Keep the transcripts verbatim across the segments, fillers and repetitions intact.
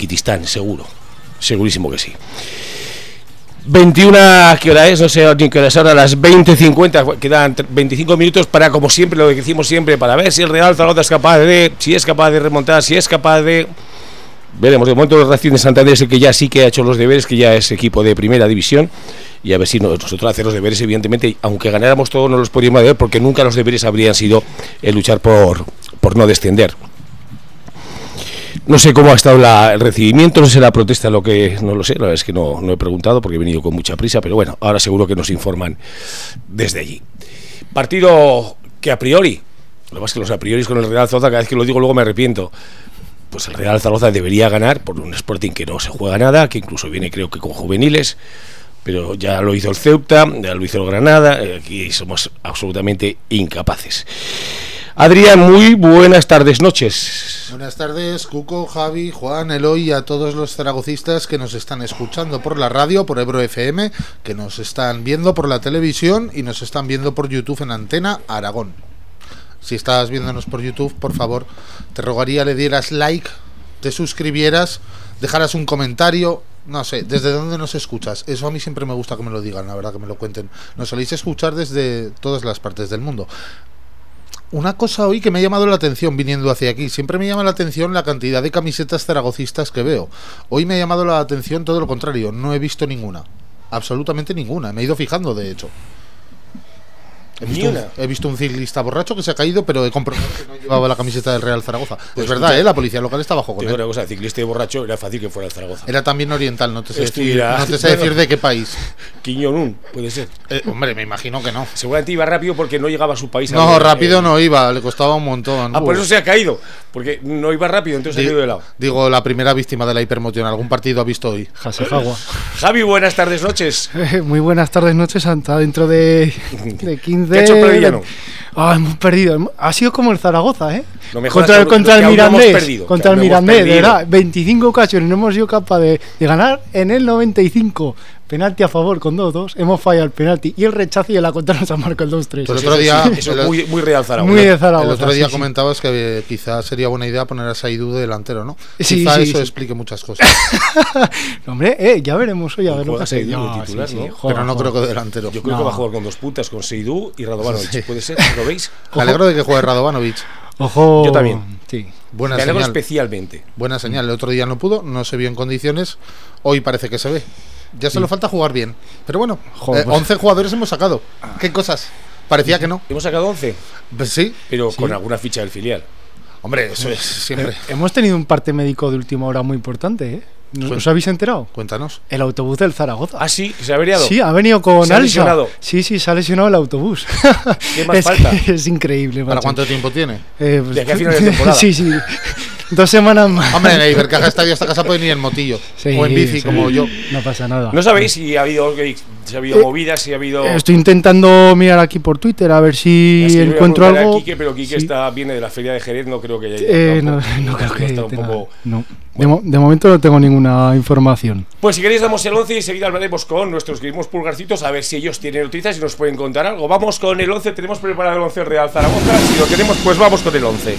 Uzbekistán, seguro. Segurísimo que sí. veintiuna, ¿qué hora es? No sé ni qué hora es ahora, las veinte cincuenta, quedan veinticinco minutos para, como siempre, lo que decimos siempre, para ver si el Real Zaragoza es capaz de, si es capaz de remontar, si es capaz de... Veremos, de momento el Racing de Santander es el que ya sí que ha hecho los deberes, que ya es equipo de primera división, y a ver si nosotros hacer los deberes, evidentemente, aunque ganáramos todos no los podríamos ver, porque nunca los deberes habrían sido el luchar por, por no descender. No sé cómo ha estado la, el recibimiento, no sé la protesta, lo que no lo sé, la verdad es que no, no he preguntado porque he venido con mucha prisa, pero bueno, ahora seguro que nos informan desde allí. Partido que a priori, lo más que los a priori con el Real Zaragoza, cada vez que lo digo luego me arrepiento. Pues el Real Zaragoza debería ganar por un Sporting que no se juega nada, que incluso viene creo que con juveniles, pero ya lo hizo el Ceuta, ya lo hizo el Granada, aquí somos absolutamente incapaces. Adrián, muy buenas tardes, noches. Buenas tardes, Cuco, Javi, Juan, Eloy y a todos los zaragocistas que nos están escuchando por la radio, por Ebro F M, que nos están viendo por la televisión y nos están viendo por YouTube en Antena Aragón. Si estás viéndonos por YouTube, por favor, te rogaría le dieras like, te suscribieras, dejaras un comentario, no sé, ¿desde dónde nos escuchas? Eso a mí siempre me gusta que me lo digan, la verdad, que me lo cuenten. Nos soléis escuchar desde todas las partes del mundo. Una cosa hoy que me ha llamado la atención viniendo hacia aquí, siempre me llama la atención la cantidad de camisetas zaragocistas que veo. Hoy me ha llamado la atención todo lo contrario, no he visto ninguna, absolutamente ninguna, me he ido fijando de hecho. He visto, un, he visto un ciclista borracho que se ha caído, pero he comprobado que no llevaba la camiseta del Real Zaragoza. Pues es verdad, ya, ¿eh? La policía local está bajo con él. Una cosa, ciclista y borracho era fácil que fuera el Zaragoza. Era también oriental, no te sé, decir, no te sé bueno, decir de qué país. Quiñonún, puede ser. Eh, hombre, me imagino que no. Seguramente iba rápido porque no llegaba a su país. No, rápido eh, no iba, le costaba un montón. Ah, uh. por eso se ha caído, porque no iba rápido, entonces Di, se ha ido de lado. Digo, la primera víctima de la hipermoción, ¿algún partido ha visto hoy? Hasejagua. Javi, buenas tardes, noches. Eh, muy buenas tardes, noches, Santa. Dentro de, de quince... ¿Qué ha hecho Prediano? Ah, hemos perdido. Ha sido como el Zaragoza, ¿eh? No me contra el, contra el Mirandés. Perdido, contra el Mirandés, de verdad. veinticinco ocasiones. No hemos sido capaz de, de ganar en el noventa y cinco. Penalti a favor con dos dos. Hemos fallado el penalti. Y el rechazo y en la contra nos ha marcado el dos tres. El otro día. Eso es muy, muy Real Zaragoza. Muy de Zaragoza. El otro día sí, comentabas sí. que eh, quizás sería buena idea poner a Saidú de delantero, ¿no? Sí, quizá sí, eso sí. explique muchas cosas. Hombre, eh, ya veremos hoy a ver lo que hace. No, titular, sí, ¿no? sí, juega, Pero no juega. creo que delantero. Yo creo no. que va a jugar con dos puntas, con Seydou y Radovanovic. Sí. ¿Puede ser? ¿Lo veis? Me alegro de que juegue Radovanovic. Ojo. Yo también. Sí. Buena Me alegro señal. especialmente. Buena señal. El otro día no pudo, no se vio en condiciones. Hoy parece que se ve. Ya sí. solo falta jugar bien. Pero bueno, Joder, eh, pues... once jugadores hemos sacado. ¿Qué cosas? Parecía que no. ¿Hemos sacado once? Pues sí. Pero sí. con alguna ficha del filial. Hombre, eso es siempre. Eh, hemos tenido un parte médico de última hora muy importante, ¿eh? ¿Os habéis enterado? Cuéntanos. El autobús del Zaragoza. Ah, sí, se ha averiado. Sí, ha venido con ¿Se ha alza. lesionado? Sí, sí, se ha lesionado el autobús. ¿Qué más es falta? Es increíble. ¿Para macho. cuánto tiempo tiene? Eh, pues, de aquí a final de temporada. Sí, sí. Dos semanas más. Hombre, en el Ibercaja Estadio hasta casa pueden ir en motillo. Sí, o en bici, sí. como yo. No pasa nada. ¿No sabéis si ha habido, si ha habido Eh, movidas, si ha habido... Estoy intentando mirar aquí por Twitter a ver si Es que encuentro voy a algo. a Quique, pero Quique Sí. está, viene de la feria de Jerez, no creo que haya ido. Eh, no, tampoco. no creo que Está un tenga- poco... no. De, mo- de momento no tengo ninguna información. Pues si queréis damos el once y enseguida hablaremos con nuestros queridos pulgarcitos a ver si ellos tienen noticias y nos pueden contar algo. Vamos con el once, tenemos preparado el once Real Zaragoza. Si lo tenemos, pues vamos con el once.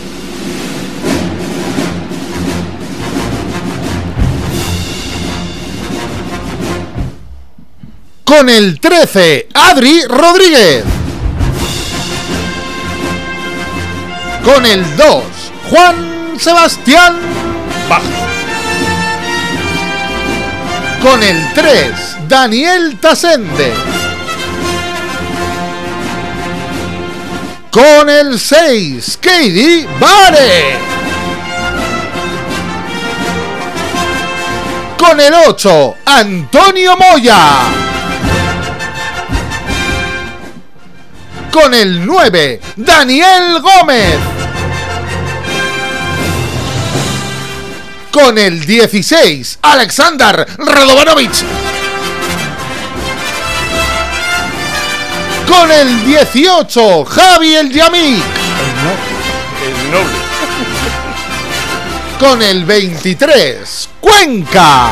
Con el trece, Adri Rodríguez. Con el dos, Juan Sebastián Baj. Con el tres, Daniel Tasende. Con el seis, Keidi Bare. Con el ocho, Antonio Moya. Con el nueve, Daniel Gómez. Con el dieciséis, Alexander Radovanovic. Con el dieciocho, Javi El Yamik. El noble. Con el veintitrés, Cuenca.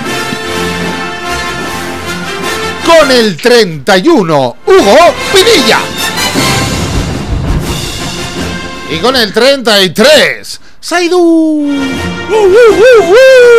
Con el treinta y uno, Hugo Pinilla. Y con el treinta y tres, Saidú. ¡Uh, uh, uh, uh!